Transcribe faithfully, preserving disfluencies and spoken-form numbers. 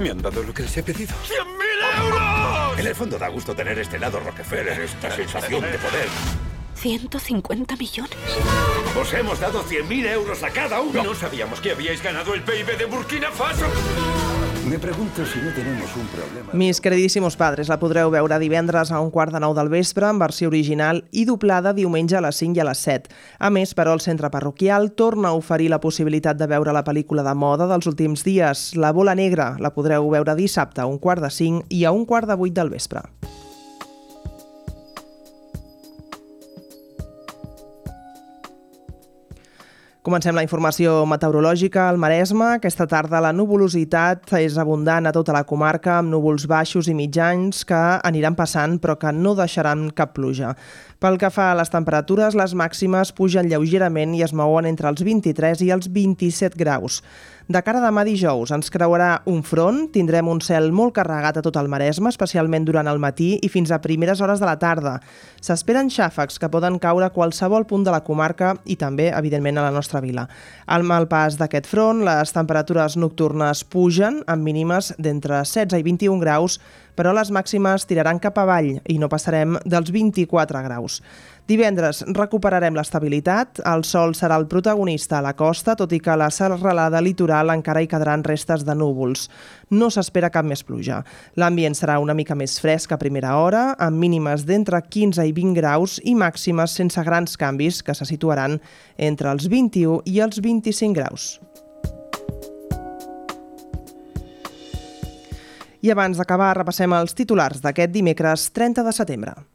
Me han dado lo que les he pedido. ¡Cien mil euros! En el fondo da gusto tener este lado Rockefeller, esta sensación de poder. ¿ciento cincuenta millones? Os hemos dado cien mil euros a cada uno. No sabíamos que habíais ganado el P I B de Burkina Faso. Me pregunto si no tenemos un problema. Mis queridísimos padres la podreu veure divendres a un quart de nou del vespre en versió original i doblada diumenge a les cinc i a les set. A més, però, el centre parroquial torna a oferir la possibilitat de veure la pel·lícula de moda dels últims dies. La Bola Negra la podreu veure dissabte a un quart de cinc i a un quart de vuit del vespre. Comencem la informació meteorològica al Maresme. Aquesta tarda la nuvolositat és abundant a tota la comarca, amb núvols baixos i mitjans que aniran passant però que no deixaran cap pluja. Pel que fa a les temperatures, les màximes pugen lleugerament i es mouen entre els vint-i-tres i els vint-i-set graus. De cara a demà dijous ens creuarà un front, tindrem un cel molt carregat a tot el Maresme, especialment durant el matí i fins a primeres hores de la tarda. S'esperen xàfecs que poden caure a qualsevol punt de la comarca i també, evidentment, a la nostra vila. Al mal pas d'aquest front, les temperatures nocturnes pugen amb mínimes d'entre setze i vint-i-un graus, però les màximes tiraran cap avall i no passarem dels vint-i-quatre graus. Divendres recuperarem l'estabilitat, el sol serà el protagonista a la costa, tot i que a la serralada litoral encara hi quedaran restes de núvols. No s'espera cap més pluja. L'ambient serà una mica més fresc a primera hora, amb mínimes d'entre quinze i vint graus i màximes sense grans canvis que se situaran entre els vint-i-u i els vint-i-cinc graus. I abans d'acabar, repassem els titulars d'aquest dimecres trenta de setembre.